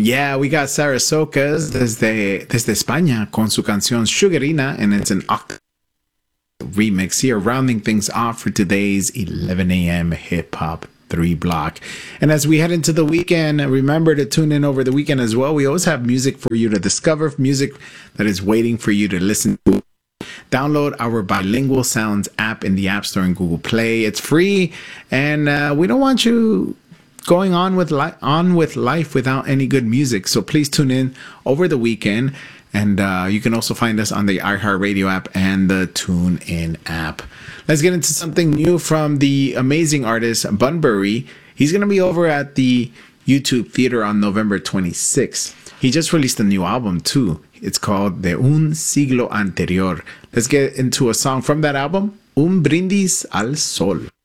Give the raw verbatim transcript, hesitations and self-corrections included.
Yeah, we got Sarah Socas desde, desde España con su canción Sugarina, and it's an octave remix here, rounding things off for today's eleven a.m. hip hop three block. And as we head into the weekend, remember to tune in over the weekend as well. We always have music for you to discover, music that is waiting for you to listen to. Download our Bilingual Sounds app in the App Store and Google Play. It's free, and uh, we don't want you going on with li- on with life without any good music. So please tune in over the weekend. And uh, you can also find us on the iHeartRadio app and the TuneIn app. Let's get into something new from the amazing artist Bunbury. He's going to be over at the YouTube Theater on November twenty-sixth. He just released a new album too. It's called De Un Siglo Anterior. Let's get into a song from that album, Un Brindis al Sol.